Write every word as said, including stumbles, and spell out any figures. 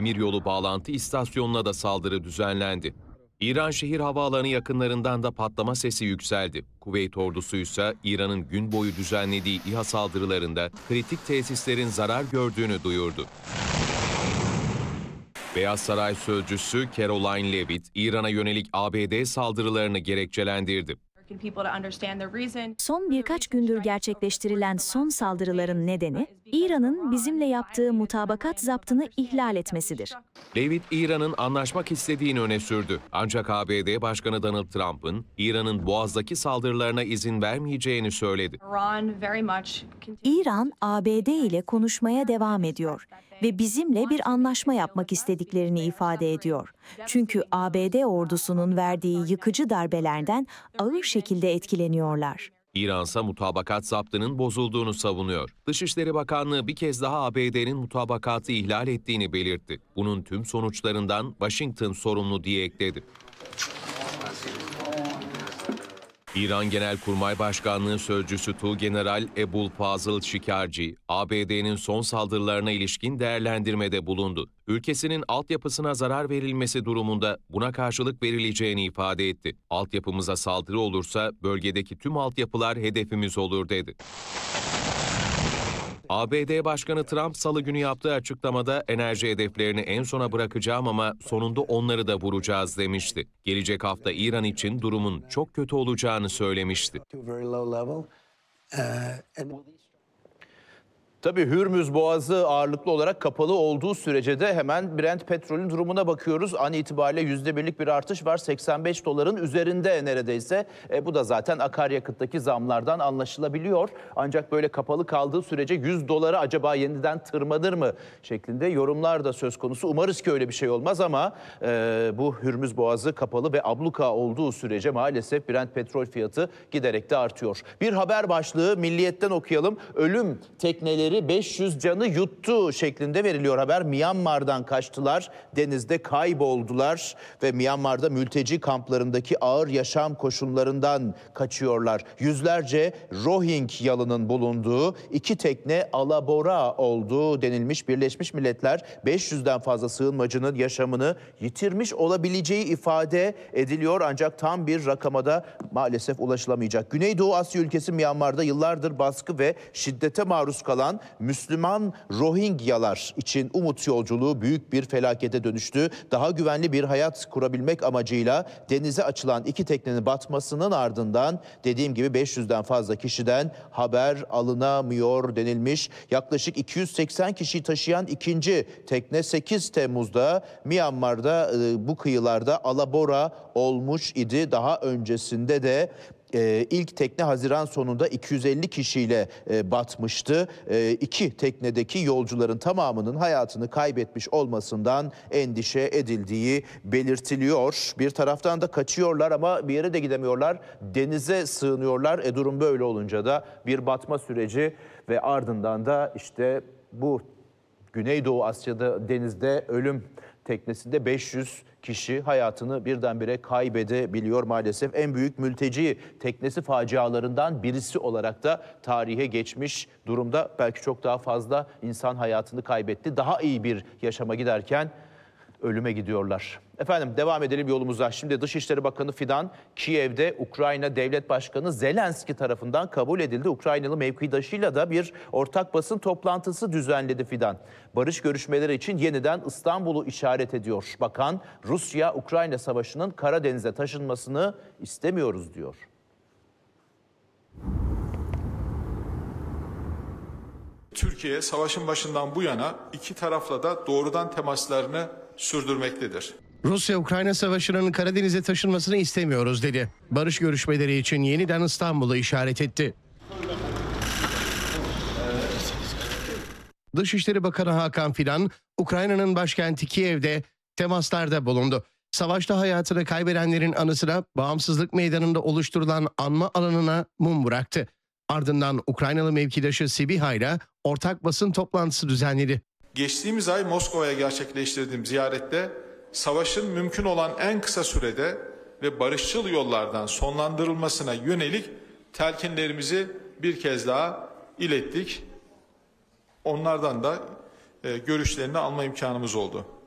demiryolu bağlantı istasyonuna da saldırı düzenlendi. İran şehir havaalanı yakınlarından da patlama sesi yükseldi. Kuveyt ordusu ise İran'ın gün boyu düzenlediği İHA saldırılarında kritik tesislerin zarar gördüğünü duyurdu. Beyaz Saray sözcüsü Caroline Leavitt, İran'a yönelik A B D saldırılarını gerekçelendirdi. Son birkaç gündür gerçekleştirilen son saldırıların nedeni, İran'ın bizimle yaptığı mutabakat zaptını ihlal etmesidir. Leavitt, İran'ın anlaşmak istediğini öne sürdü. Ancak A B D Başkanı Donald Trump'ın İran'ın Boğaz'daki saldırılarına izin vermeyeceğini söyledi. İran, A B D ile konuşmaya devam ediyor ve bizimle bir anlaşma yapmak istediklerini ifade ediyor. Çünkü A B D ordusunun verdiği yıkıcı darbelerden ağır şekilde etkileniyorlar. İran ise mutabakat zaptının bozulduğunu savunuyor. Dışişleri Bakanlığı bir kez daha A B D'nin mutabakatı ihlal ettiğini belirtti. Bunun tüm sonuçlarından Washington sorumlu diye ekledi. İran Genelkurmay Başkanlığı Sözcüsü Tuğgeneral Ebul Fazıl Şikarci, A B D'nin son saldırılarına ilişkin değerlendirmede bulundu. Ülkesinin altyapısına zarar verilmesi durumunda buna karşılık verileceğini ifade etti. Altyapımıza saldırı olursa bölgedeki tüm altyapılar hedefimiz olur dedi. A B D Başkanı Trump salı günü yaptığı açıklamada enerji hedeflerini en sona bırakacağım ama sonunda onları da vuracağız demişti. Gelecek hafta İran için durumun çok kötü olacağını söylemişti. Tabii Hürmüz Boğazı ağırlıklı olarak kapalı olduğu sürece de hemen Brent petrolün durumuna bakıyoruz. An itibariyle yüzde birlik bir artış var. seksen beş doların üzerinde neredeyse. E, bu da zaten akaryakıttaki zamlardan anlaşılabiliyor. Ancak böyle kapalı kaldığı sürece yüz dolara acaba yeniden tırmanır mı şeklinde yorumlar da söz konusu. Umarız ki öyle bir şey olmaz ama e, bu Hürmüz Boğazı kapalı ve abluka olduğu sürece maalesef Brent petrol fiyatı giderek de artıyor. Bir haber başlığı Milliyet'ten okuyalım. Ölüm tekneleri beş yüz canı yuttu şeklinde veriliyor haber. Myanmar'dan kaçtılar, denizde kayboldular ve Myanmar'da mülteci kamplarındaki ağır yaşam koşullarından kaçıyorlar. Yüzlerce Rohingyalının bulunduğu iki tekne alabora oldu denilmiş. Birleşmiş Milletler beş yüzden fazla sığınmacının yaşamını yitirmiş olabileceği ifade ediliyor. Ancak tam bir rakama da maalesef ulaşılamayacak. Güneydoğu Asya ülkesi Myanmar'da yıllardır baskı ve şiddete maruz kalan Müslüman Rohingyalar için umut yolculuğu büyük bir felakete dönüştü. Daha güvenli bir hayat kurabilmek amacıyla denize açılan iki teknenin batmasının ardından dediğim gibi beş yüzden fazla kişiden haber alınamıyor denilmiş. Yaklaşık iki yüz seksen kişiyi taşıyan ikinci tekne sekiz Temmuz'da Myanmar'da bu kıyılarda alabora olmuş idi. Daha öncesinde de Ee, ilk tekne Haziran sonunda iki yüz elli kişiyle e, batmıştı. E, iki teknedeki yolcuların tamamının hayatını kaybetmiş olmasından endişe edildiği belirtiliyor. Bir taraftan da kaçıyorlar ama bir yere de gidemiyorlar. Denize sığınıyorlar. E, durum böyle olunca da bir batma süreci ve ardından da işte bu Güneydoğu Asya'da denizde ölüm teknesinde beş yüz kişi hayatını birdenbire kaybedebiliyor maalesef. En büyük mülteci teknesi facialarından birisi olarak da tarihe geçmiş durumda. Belki çok daha fazla insan hayatını kaybetti. Daha iyi bir yaşama giderken ölüme gidiyorlar. Efendim devam edelim yolumuza. Şimdi Dışişleri Bakanı Fidan Kiev'de Ukrayna Devlet Başkanı Zelenski tarafından kabul edildi. Ukraynalı mevkidaşıyla da bir ortak basın toplantısı düzenledi Fidan. Barış görüşmeleri için yeniden İstanbul'u işaret ediyor. Bakan Rusya-Ukrayna savaşının Karadeniz'e taşınmasını istemiyoruz diyor. Türkiye savaşın başından bu yana iki tarafla da doğrudan temaslarını sürdürmektedir. Rusya-Ukrayna savaşının Karadeniz'e taşınmasını istemiyoruz dedi. Barış görüşmeleri için yeniden İstanbul'u işaret etti. Dışişleri Bakanı Hakan Fidan, Ukrayna'nın başkenti Kiev'de temaslarda bulundu. Savaşta hayatını kaybedenlerin anısına Bağımsızlık Meydanı'nda oluşturulan anma alanına mum bıraktı. Ardından Ukraynalı mevkidaşı Sibiha ile ortak basın toplantısı düzenledi. Geçtiğimiz ay Moskova'ya gerçekleştirdiğim ziyarette savaşın mümkün olan en kısa sürede ve barışçıl yollardan sonlandırılmasına yönelik telkinlerimizi bir kez daha ilettik. Onlardan da e, görüşlerini alma imkanımız oldu.